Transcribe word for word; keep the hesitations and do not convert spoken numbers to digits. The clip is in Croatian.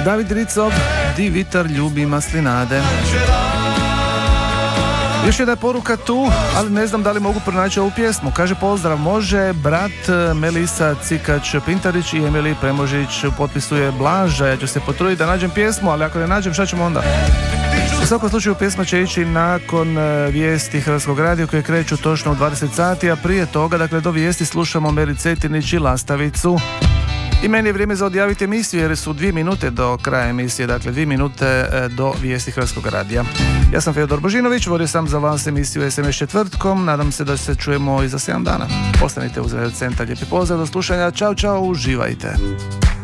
David Ricov, Di vitar ljubi maslinade. Još jedna poruka tu, ali ne znam da li mogu pronaći ovu pjesmu. Kaže pozdrav, može brat Melisa Cikač-Pintarić i Emilij Premožić, potpisuje Blaža. Ja ću se potruditi da nađem pjesmu, ali ako ne nađem, šta ćemo onda? U svakom slučaju pjesma će ići nakon vijesti Hrvatskog radija koje kreću točno u dvadeset sati, a prije toga, dakle do vijesti slušamo Meri Cetinić i Lastavicu. I meni je vrijeme za odjaviti emisiju jer su dvije minute do kraja emisije, dakle dvije minute do vijesti Hrvatskog radija. Ja sam Feodor Božinović, vodio sam za vas emisiju es em es četvrtkom, nadam se da se čujemo i za sedam dana. Ostanite uz centar, lijepi pozdrav, do slušanja, čao čao, uživajte.